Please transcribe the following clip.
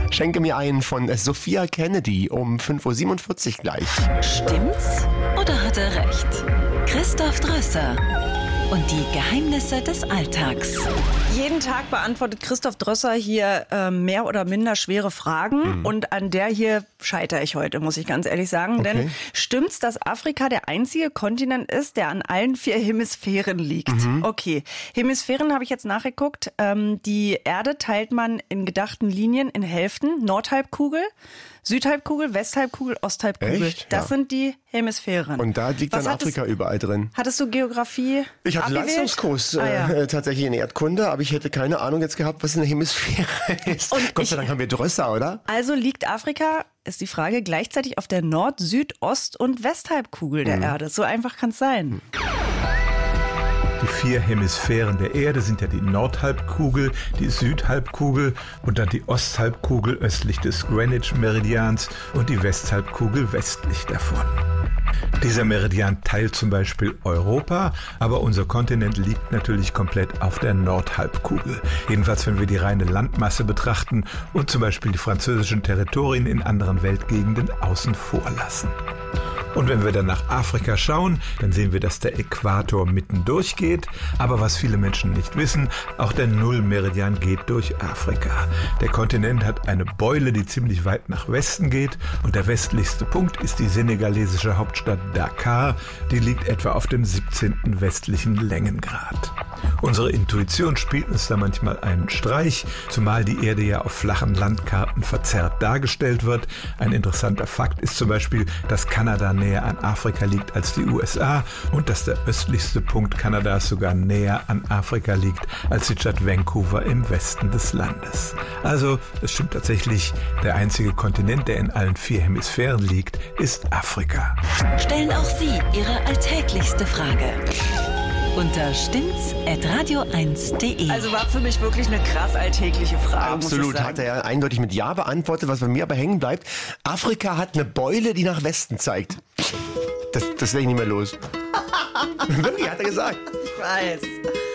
Schenke mir einen von Sophia Kennedy um 5.47 Uhr gleich. Stimmt's oder hat er recht? Christoph Drösser und die Geheimnisse des Alltags. Jeden Tag beantwortet Christoph Drösser hier mehr oder minder schwere Fragen. Und an der hier scheitere ich heute, muss ich ganz ehrlich sagen. Okay. Denn stimmt's, dass Afrika der einzige Kontinent ist, der an allen 4 Hemisphären liegt? Okay, Hemisphären habe ich jetzt nachgeguckt. Die Erde teilt man in gedachten Linien in Hälften. Nordhalbkugel, Südhalbkugel, Westhalbkugel, Osthalbkugel. Echt? Das Ja. sind die Hemisphären. Und da liegt Was dann Afrika überall drin. Hattest du Geografie Ich hatte abgewählt? Leistungskurs Ja. tatsächlich in Erdkunde, aber ich hätte keine Ahnung jetzt gehabt, was eine Hemisphäre ist. Und Gott sei Dank haben wir Drösser, oder? Also liegt Afrika, ist die Frage, gleichzeitig auf der Nord-, Süd-, Ost- und Westhalbkugel der Erde. So einfach kann es sein. Die 4 Hemisphären der Erde sind ja die Nordhalbkugel, die Südhalbkugel und dann die Osthalbkugel östlich des Greenwich-Meridians und die Westhalbkugel westlich davon. Dieser Meridian teilt zum Beispiel Europa, aber unser Kontinent liegt natürlich komplett auf der Nordhalbkugel. Jedenfalls, wenn wir die reine Landmasse betrachten und zum Beispiel die französischen Territorien in anderen Weltgegenden außen vor lassen. Und wenn wir dann nach Afrika schauen, dann sehen wir, dass der Äquator mitten durchgeht. Aber was viele Menschen nicht wissen, auch der Nullmeridian geht durch Afrika. Der Kontinent hat eine Beule, die ziemlich weit nach Westen geht. Und der westlichste Punkt ist die senegalesische Hauptstadt Dakar. Die liegt etwa auf dem 17. westlichen Längengrad. Unsere Intuition spielt uns da manchmal einen Streich, zumal die Erde ja auf flachen Landkarten verzerrt dargestellt wird. Ein interessanter Fakt ist zum Beispiel, dass Kanada näher an Afrika liegt als die USA und dass der östlichste Punkt Kanadas sogar näher an Afrika liegt als die Stadt Vancouver im Westen des Landes. Also, es stimmt tatsächlich, der einzige Kontinent, der in allen 4 Hemisphären liegt, ist Afrika. Stellen auch Sie Ihre alltäglichste Frage unter stimmt's@radio1.de. Also war für mich wirklich eine krass alltägliche Frage, muss ich Absolut, sagen. hat er ja eindeutig mit Ja beantwortet, was bei mir aber hängen bleibt. Afrika hat eine Beule, die nach Westen zeigt. Das werde ich nicht mehr los. Wirklich, hat er gesagt. Ich weiß.